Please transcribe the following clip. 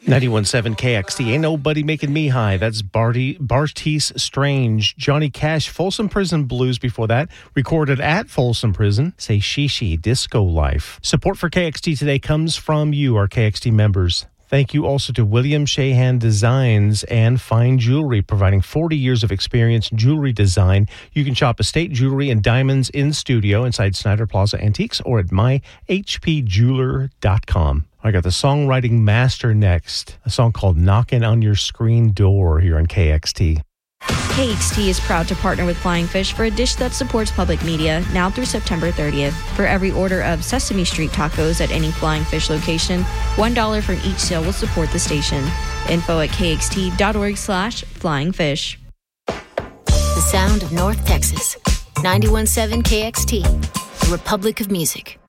91.7 KXT. Ain't nobody making me high. That's Bartees Strange. Johnny Cash, Folsom Prison Blues before that. Recorded at Folsom Prison. Say Shishi, Disco Life. Support for KXT today comes from you, our KXT members. Thank you also to William Shahan Designs and Fine Jewelry, providing 40 years of experience in jewelry design. You can shop estate jewelry and diamonds in studio inside Snyder Plaza Antiques or at myhpjeweler.com. I got the songwriting master next, a song called Knockin' on Your Screen Door here on KXT. KXT is proud to partner with Flying Fish for a dish that supports public media now through September 30th. For every order of Sesame Street tacos at any Flying Fish location, $1 from each sale will support the station. Info at kxt.org/flyingfish. The sound of North Texas. 91.7 KXT, the Republic of Music.